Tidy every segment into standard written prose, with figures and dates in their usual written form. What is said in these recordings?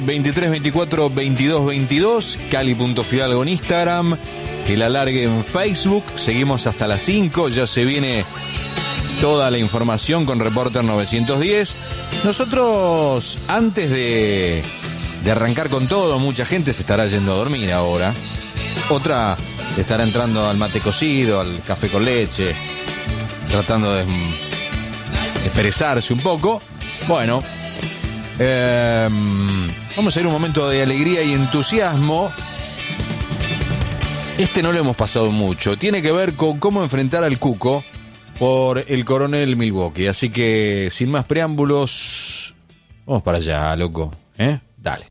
23 24 22 22, Cali.Fidalgo en Instagram, El Alargue en Facebook. Seguimos hasta las 5, ya se viene toda la información con Reporter 910. Nosotros, antes de arrancar con todo, mucha gente se estará yendo a dormir ahora. Otra estará entrando al mate cocido, al café con leche, tratando de expresarse un poco. Bueno, vamos a ir un momento de alegría y entusiasmo. Este no lo hemos pasado mucho. Tiene que ver con cómo enfrentar al Cuco por el Coronel Milwaukee. Así que, sin más preámbulos, vamos para allá, loco. Dale.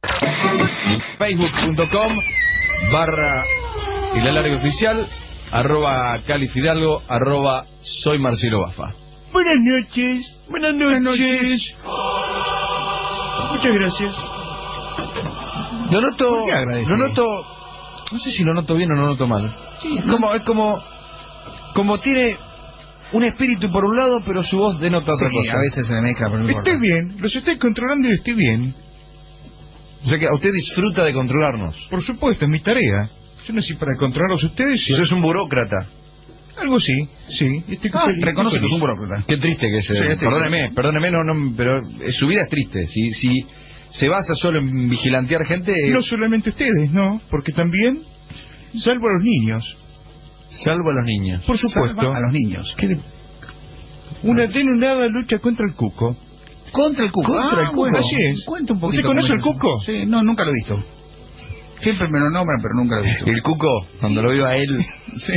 Facebook.com/El Alargue Oficial, @CaliFidalgo, @soy Marcelo Bafa. Buenas noches. Buenas noches. Muchas gracias. Lo noto, no sé si lo noto bien o lo noto mal. Sí, es como tiene un espíritu por un lado, pero su voz denota otra cosa. A veces se me mezcla, pero no importa. Estoy bien, los estoy controlando y estoy bien. O sea que a usted disfruta de controlarnos. Por supuesto, es mi tarea. Yo no sé para controlarlos ustedes. Usted es un burócrata. Algo sí. Reconoce que es un burócrata. Qué triste que es. Perdóneme, pero su vida es triste. Si se basa solo en vigilantear gente... No solamente ustedes, no, porque también salvo a los niños. Salvo a los niños. Por supuesto. Salva a los niños. Una denunada lucha contra el Cuco. ¿Contra el Cuco? Contra el Cuco, así es. Cuenta un poquito. ¿Usted conoce al Cuco? Sí, no, nunca lo he visto. Siempre me lo nombran, pero nunca lo he visto. El Cuco, cuando lo veo a él... Sí.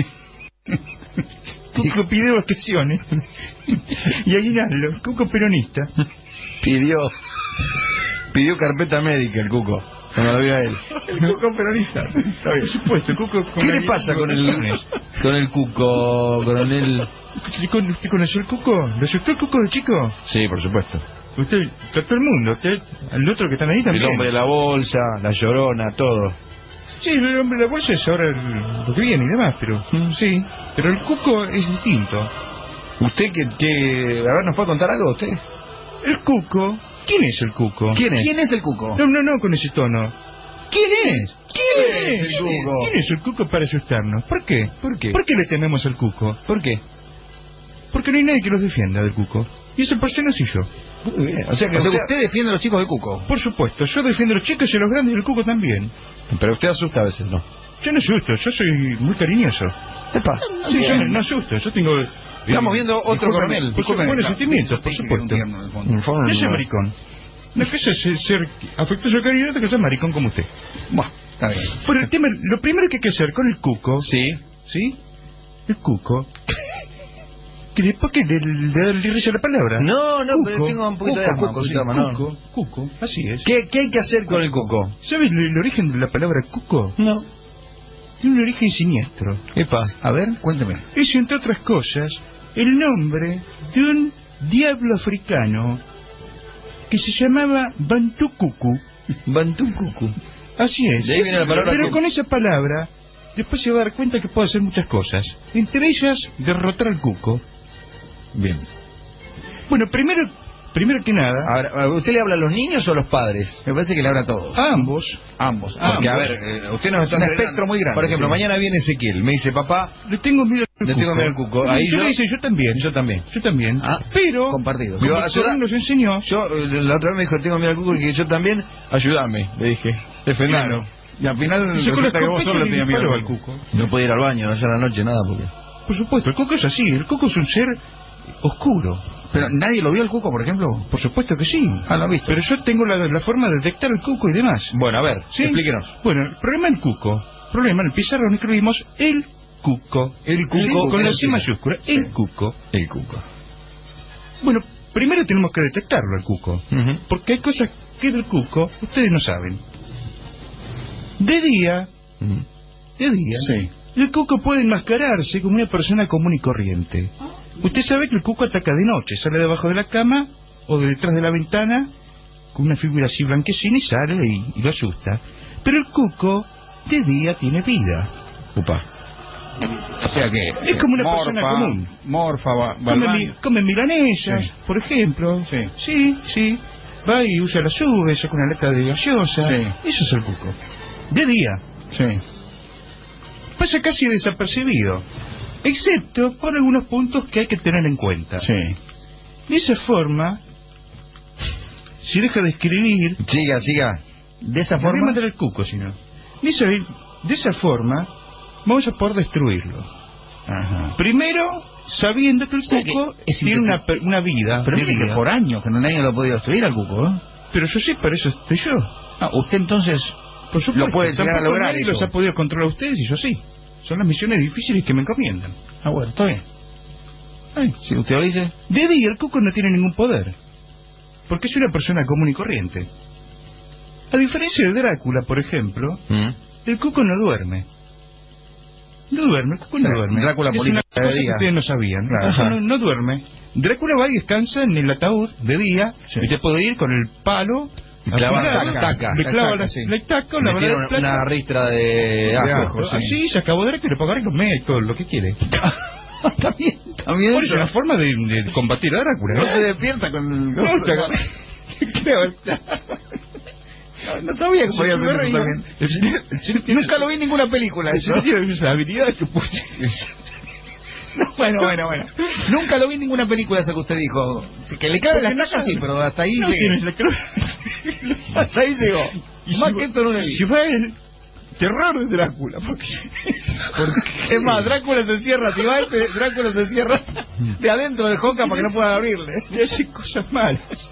Cuco pide vacaciones. Y aguinaldo, Cuco peronista. Pidió carpeta médica el Cuco, cuando lo veo a él. El Cuco peronista, sí, está bien. Por supuesto, el Cuco... ¿Qué le pasa con el Cuco, coronel? ¿Usted conoció el Cuco? ¿Lo asustó el Cuco de chico? Sí, por supuesto. Usted, todo el mundo, usted, al otro que están ahí también. El hombre de la bolsa, la llorona, todo. Sí, el hombre de la bolsa es ahora lo que viene y demás, pero sí. Pero el Cuco es distinto. ¿Usted que a ver, nos puede contar algo usted? El Cuco, ¿quién es el Cuco? ¿Quién es el Cuco? No, con ese tono. ¿Quién es? ¿Quién es el Cuco? ¿Quién es el Cuco para asustarnos? ¿Por qué? ¿Por qué? ¿Por qué le tememos al Cuco? ¿Por qué? Porque no hay nadie que los defienda del Cuco. Y ese por no soy yo. Muy bien. O sea que usted defiende a los chicos del Cuco. Por supuesto, yo defiendo a los chicos y a los grandes y el Cuco también. Pero usted asusta a veces, ¿no? Yo no asusto, yo soy muy cariñoso. Epa. Sí, yo no asusto, yo tengo... Estamos viendo otro coronel. Buenos sentimientos, por supuesto. Yo soy maricón. Una cosa es ser afectuoso y cariñoso, otra cosa es maricón como usted. Bueno, está bien. Pero el tema, lo primero que hay que hacer con el Cuco... Sí. El Cuco... ¿Por qué le risa la palabra? No, Cuco, pero tengo un poquito de alma, Cuco, así es. ¿Qué hay que hacer con el Cuco? ¿Sabes el origen de la palabra Cuco? No. Tiene un origen siniestro. Epa. A ver, cuénteme. Es, entre otras cosas, el nombre de un diablo africano que se llamaba Bantu Cucu. Bantu Cucu. Así es. De ahí viene la palabra. Pero con esa palabra, después se va a dar cuenta que puede hacer muchas cosas. Entre ellas, derrotar al Cuco. Bien. Bueno, primero que nada... Ahora, ¿usted le habla a los niños o a los padres? Me parece que le habla a todos. A ambos. Porque, a ver, usted nos está... Un espectro muy grande. Por ejemplo, sí. Mañana viene Ezequiel, me dice, papá... Le tengo miedo al Cuco. Ahí yo le dice, yo también. Yo también. Pero... Compartidos. Pero Como Zorrón nos enseñó... Yo, la otra vez me dijo, tengo miedo al Cuco, y dije, yo también, ayúdame, le dije. Defendalo. Claro. Y al final resulta que vos solo tenías miedo al Cuco. No puede ir al baño, no a la noche, nada, porque... Por supuesto, el Cuco es así. El Cuco es un ser oscuro. Pero nadie lo vio al Cuco, por ejemplo. Por supuesto que sí. Lo he visto. Pero yo tengo la forma de detectar el Cuco y demás. Bueno, a ver, ¿Sí? explíquenos. Bueno, el problema del Cuco. En el pizarrón escribimos el Cuco. El Cuco. Con la C mayúscula. El Cuco. El Cuco. Bueno, primero tenemos que detectarlo, el Cuco. Porque hay cosas que del Cuco ustedes no saben. De día, Sí. el Cuco puede enmascararse como una persona común y corriente. Usted sabe que el Cuco ataca de noche, sale debajo de la cama o de detrás de la ventana con una figura así blanquecina y sale y lo asusta. Pero el Cuco de día tiene vida. Upa. O sea que... Es como una persona común. Come Come milanesas, Sí. por ejemplo. Sí. Sí. va y usa la sube, saca una lata de gaseosa. Sí. Eso es el cuco. De día. Sí. Pasa casi desapercibido, excepto por algunos puntos que hay que tener en cuenta. Sí. De esa forma, si deja de escribir, Siga. De esa me voy a forma... mandar el cuco, si no. De esa forma, vamos a poder destruirlo. Ajá. Primero, sabiendo que el sea cuco que es tiene una vida. Pero de mire que vida. por años que nadie lo ha podido destruir al cuco, ¿eh? Pero yo sí, para eso estoy yo. Ah, usted entonces Por supuesto, lo puede llegar a tampoco lograr nadie eso. los ha podido controlar a ustedes y yo sí. Son las misiones difíciles que me encomiendan. Ah, bueno, está bien. Ay, si usted lo dice... De día el cuco no tiene ningún poder, porque es una persona común y corriente. A diferencia de Drácula, por ejemplo, el cuco no duerme. No duerme, el cuco no duerme. Drácula es política una cosa de día. que ustedes no sabían. Claro. El cuco no duerme. Drácula va y descansa en el ataúd de día, Sí. y te puede ir con el palo Y clava afilar, la estaca. le clava la sí. estaca o la Metieron bala de plata. una ristra de ajo. sí. Así se acabó Drácula, le puede agarrar y comer todo lo que quiere. También. Por eso es una forma de combatir a Drácula. No se despierta con... No, No sabía que podía hacer eso también. Nunca lo vi en ninguna película eso. Esa habilidad que puse. No, bueno. Nunca lo vi en ninguna película esa que usted dijo. Que le clave la Porque no estaca, sí, sabe. pero hasta ahí No llegué. tienes la Hasta ahí llegó. Y Más si que eso no le vi. Si va el terror de Drácula, porque Es más, Drácula se encierra, si va Drácula se encierra de adentro del joca para que no pueda abrirle. le hace cosas malas.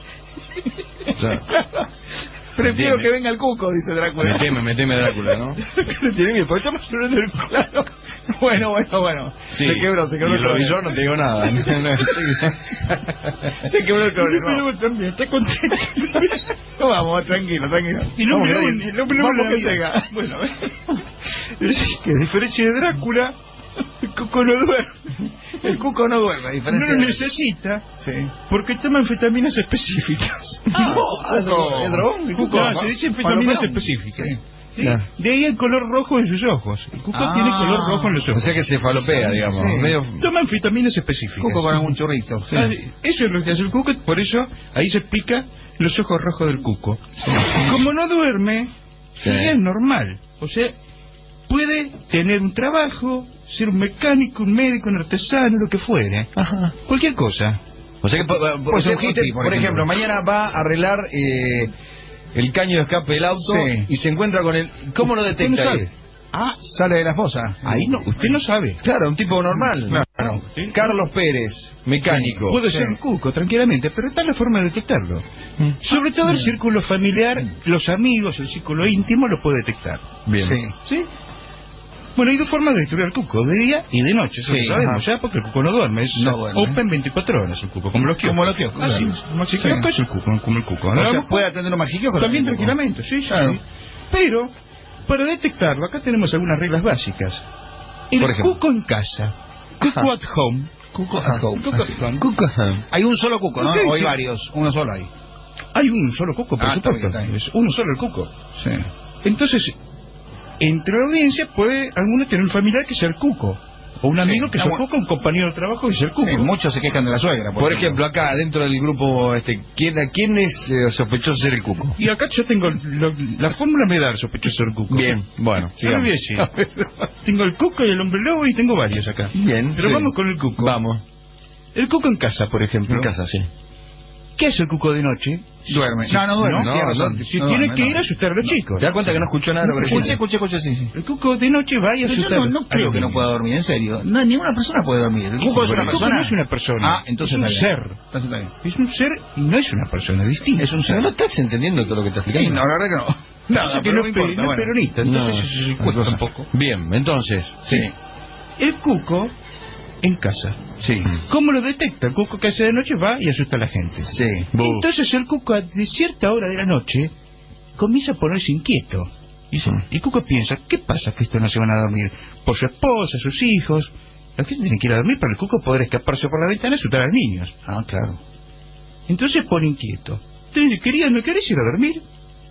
Prefiero que venga el cuco, dice Drácula. Meteme Drácula, ¿no? Tiene miedo, porque estamos hablando del Claro. Bueno. Sí. Se quebró Y el el problema. revisor no te digo nada. Se quebró el problema. Pero también está contento. No, vamos, tranquilo. Y no Vamos, me bien. Vamos que llega. Bueno, es que a diferencia de Drácula, el cuco no duerme. El cuco no duerme, a No diferencia lo de... necesita Sí. porque toma anfetaminas específicas. ¿El dragón? ¿El cuco? No, se dice anfetaminas Bueno, específicas. sí. ¿Sí? Claro. De ahí el color rojo de sus ojos. El cuco Ah. tiene color rojo en los O ojos. sea que se falopea, digamos. Sí. Medio... Toma anfetaminas específicas. Cuco para un churrito. Sí. Ah, eso es lo que hace el cuco, por eso ahí se explica los ojos rojos del cuco. Como no duerme, Sí. es normal. O sea, puede tener un trabajo, ser un mecánico, un médico, un artesano, lo que fuere. Ajá. Cualquier cosa. O sea que, por Pues un ejemplo, hippie, por ejemplo. mañana va a arreglar el caño de escape del auto Sí. y se encuentra con el... ¿Cómo lo Usted no detecta? sabe. Ah, Sale de la fosa. ahí no, usted no sabe. Claro, un tipo normal. Claro. Carlos Pérez, mecánico. Puede ser un cuco, tranquilamente, pero está la forma de detectarlo. Sobre todo el círculo familiar, los amigos, el círculo íntimo lo puede detectar. Bien. Sí. ¿Sí? Bueno, hay dos formas de destruir al cuco, de día y de noche, eso Sí, lo sabemos ajá. ya, porque el cuco no duerme, es No duerme. open 24 horas el cuco, como los kioscos. Como los kioscos, Así claro. es, como Sí. kiosco es el cuco, como el cuco. O sea, Vamos puede atender un maxiquiojo también cuco. tranquilamente, sí, sí, Claro. sí. Pero, para detectarlo, acá tenemos algunas reglas básicas. El Por ejemplo. cuco en casa, cuco at home. Cuco at home. Cuco at home. Hay un solo cuco, ¿no? Sí, O hay sí. varios. Uno solo hay. Hay un solo cuco, por Ah, está supuesto. bien, está bien. Es uno solo el cuco. Sí. Entonces, entre la audiencia puede alguno tener un familiar que sea el cuco. O un Sí, amigo que está sea el bueno. cuco, un compañero de trabajo que sea el cuco. Sí, muchos se quejan de la suegra. Por ejemplo, acá dentro del grupo, ¿quién es sospechoso de ser el cuco? Y acá yo tengo la fórmula me da el sospechoso del cuco. Bien, bueno, Ya lo voy a sigamos. decir. Tengo el cuco y el hombre lobo y tengo varios acá. Bien, Pero sí. vamos con el cuco. Vamos. El cuco en casa, por ejemplo. En casa, sí. ¿Qué hace el cuco de noche? Duerme. No duerme. No, tiene razón. Si No tiene duerme, que no. ir a asustar a los chicos. ¿Te das cuenta que no escuchó nada de lo que Escuche, dijiste? Escuche, sí. El cuco de noche va y Pero asusta yo no creo a los que no niños. pueda dormir, en serio. No, ninguna persona puede dormir. El cuco es una El cuco persona. no es una persona. Ah, entonces es un está bien. ser. Entonces está bien. Es un ser y no es una persona distinta. Es un ser. Pero no estás entendiendo todo lo que estás Sí, explicando. no, la verdad que no. Pasa que no es bueno. peronista, entonces No, eso se cuesta un poco. Bien, entonces. Sí. El cuco en casa. Sí. ¿Cómo lo detecta? El cuco que hace de noche va y asusta a la gente. Sí. Entonces el cuco de cierta hora de la noche comienza a ponerse inquieto. Y el cuco piensa, ¿qué pasa que estos no se van a dormir? Por su esposa, sus hijos. La gente tiene que ir a dormir para el cuco poder escaparse por la ventana y asustar a los niños. Ah, claro. Entonces pone inquieto. Entonces, ¿no querés ir a dormir?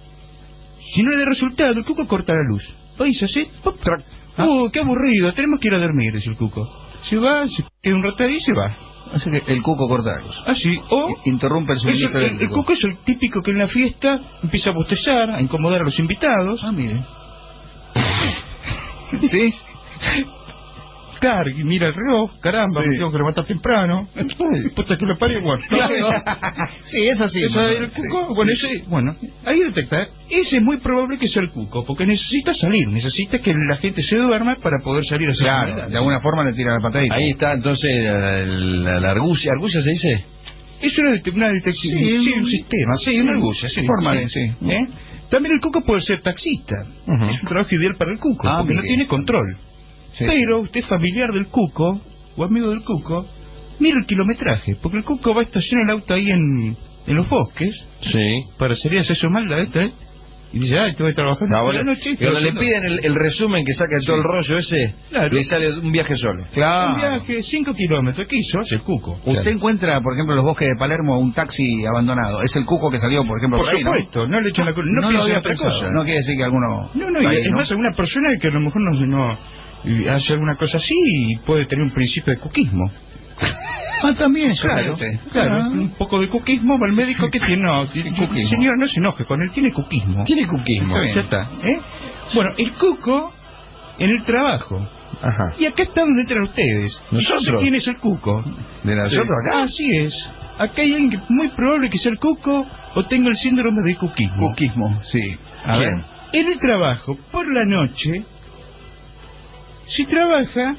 Si no le da resultado, el cuco corta la luz. Va y se hace, pop, trac. ¡Oh, qué aburrido! Tenemos que ir a dormir, dice el cuco. Se va, se queda un rato ahí y se va. Así que el cuco corta la luz. Así, o... Interrumpe el suministro el eléctrico. cuco es el típico que en la fiesta empieza a bostezar, a incomodar a los invitados. Ah, mire. ¿Sí? Claro, y mira el reloj, caramba, Sí. me tengo que levantar temprano. Puta que lo parió, bueno. Sí, eso sí. Eso es el cuco, bueno, ahí detecta. Ese es muy probable que sea el cuco, porque necesita salir, necesita que la gente se duerma para poder salir a hacer Claro, actividades. de alguna forma le tira la patadita. Ahí está entonces la argucia. ¿Argucia se dice? Es una detección, Sí, un sistema, una argucia, sí. Forma de, sí. ¿Eh? También el cuco puede ser taxista. Ujú. Es un trabajo ideal para el cuco, Ah, porque no mire. tiene control. Sí, Pero usted es familiar del cuco, o amigo del cuco, mira el kilometraje, porque el cuco va a estacionar el auto ahí en los bosques, Sí. para salir a hacer su maldad, y dice, ay, te voy a trabajar por la noche. Y cuando le piden el resumen que saca todo el rollo ese, Claro. le sale un viaje solo. Claro. Un viaje, 5 kilómetros, ¿qué hizo? Es el cuco. Usted encuentra, por ejemplo, en los bosques de Palermo un taxi abandonado. Es el cuco que salió, por ejemplo, Por por ahí, ¿no? supuesto, no le echan la culpa, no lo piensa en había otra pensado. cosa. No quiere decir que alguno... No, está y ahí, es más, alguna persona que a lo mejor no hace alguna cosa así y puede tener un principio de cuquismo. Ah, también, Claro, claro. un poco de cuquismo, va al médico que tiene, Cuquismo. señor, no se enoje con él, tiene cuquismo. Tiene cuquismo. Está bien. Ya está, ¿eh? Bueno, el cuco en el trabajo. Ajá. Y acá está donde entran ustedes. ¿Nosotros? Entonces, ¿quién es el cuco? De nosotros acá. Así es. Acá hay alguien que muy probable que sea el cuco o tenga el síndrome de cuquismo. Cuquismo, sí. A ¿Quién? ver. En el trabajo, por la noche, si trabaja,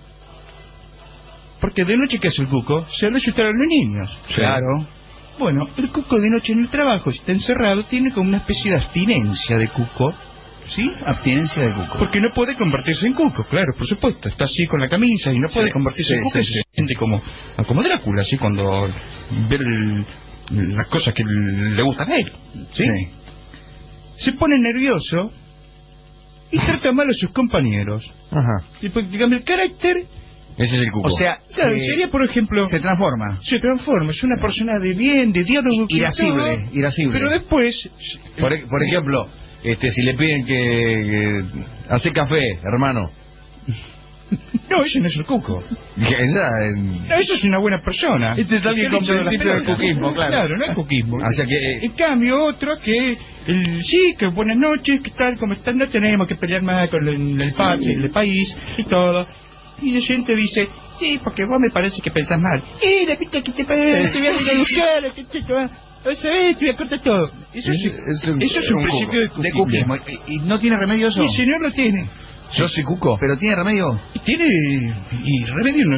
porque de noche, ¿qué hace el cuco? Se va a asustar a los niños. Claro. Bueno, el cuco de noche en el trabajo, si está encerrado, tiene como una especie de abstinencia de cuco, ¿sí? Abstinencia de cuco. Porque no puede convertirse en cuco, claro, por supuesto. Está así con la camisa y no puede Sí, convertirse en sí, cuco. sí, Y se siente como Drácula, así cuando ve las cosas que le gustan a él. ¿sí? Se pone nervioso y trata mal a sus compañeros. Ajá. Y porque cambia el carácter, Ese es el cuco. O sea, claro, sería, por ejemplo, se transforma. se transforma, es una persona de bien, de diálogo. y Irascible, todo, irascible. Pero después, Por ejemplo, si le piden que hace café, hermano. no, ese no es el cuco. No, eso es una buena persona. Este es alguien con Que le echa principio las de pelotas. cuquismo, claro. No es cuquismo. O sea que En cambio, otro que, sí, que buenas noches, ¿qué tal? ¿Cómo están? No tenemos que pelear más con el país y todo. Y la gente dice, sí, porque vos me parece que pensás mal. La pita que te parece, te voy a mirar los caras, que te va te voy a cortar todo. Eso es un principio De cuquismo. ¿Y no tiene remedio eso? Y el señor lo tiene. yo soy cuco. ¿Pero tiene remedio? Y tiene, y remedio no